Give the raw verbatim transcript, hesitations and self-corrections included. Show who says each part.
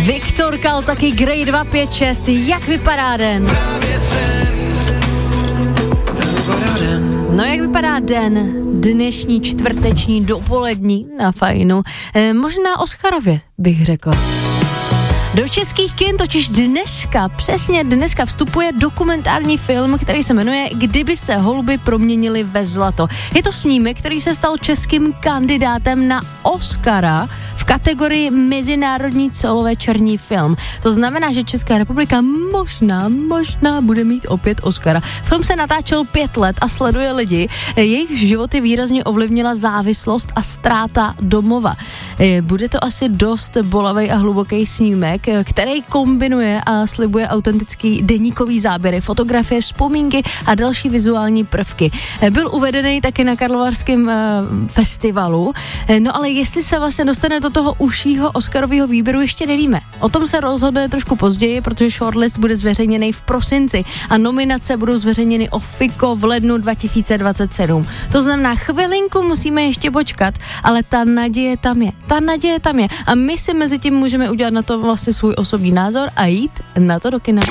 Speaker 1: Viktor Kal, taky Grey dva pět šest. Jak vypadá den? No jak vypadá den dnešní čtvrteční dopolední na Fajnu? E, možná Oscarově bych řekla. Do českých kin totiž dneska, přesně dneska vstupuje dokumentární film, který se jmenuje Kdyby se holuby proměnily ve zlato. Je to snímek, který se stal českým kandidátem na Oscara v kategorii mezinárodní celovečerní film. To znamená, že Česká republika možná, možná bude mít opět Oscara. Film se natáčel pět let a sleduje lidi, jejich životy výrazně ovlivnila závislost a ztráta domova. Bude to asi dost bolavý a hluboký snímek, který kombinuje a slibuje autentický deníkový záběry, fotografie, vzpomínky a další vizuální prvky. Byl uvedený taky na Karlovarském uh, festivalu, no ale jestli se vlastně dostane do toho užšího Oscarového výběru, ještě nevíme. O tom se rozhoduje trošku později, protože shortlist bude zveřejněný v prosinci a nominace budou zveřejněny ofiko v lednu dva tisíce dvacet sedm. To znamená, chvilinku musíme ještě počkat, ale ta naděje tam je. Ta naděje tam je a my si mezi tím můžeme udělat na to vlastně svůj osobní názor a jít na to do kina.